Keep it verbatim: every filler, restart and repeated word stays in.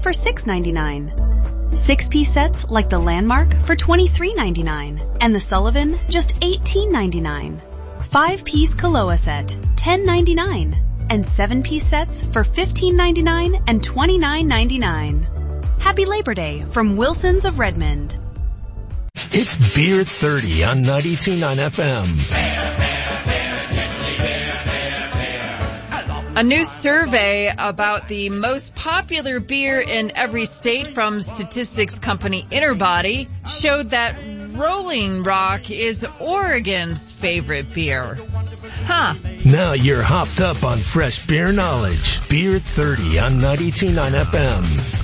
for six ninety-nine. Six-piece sets like the Landmark for twenty-three ninety-nine and the Sullivan just eighteen ninety-nine. Five-piece Kahlua set, ten ninety-nine, and seven-piece sets for fifteen ninety-nine and twenty-nine ninety-nine. Happy Labor Day from Wilson's of Redmond. It's Beer thirty on ninety-two point nine F M. A new survey about the most popular beer in every state from statistics company Interbody showed that Rolling Rock is Oregon's favorite beer. Huh. Now you're hopped up on fresh beer knowledge. Beer thirty on ninety-two point nine F M.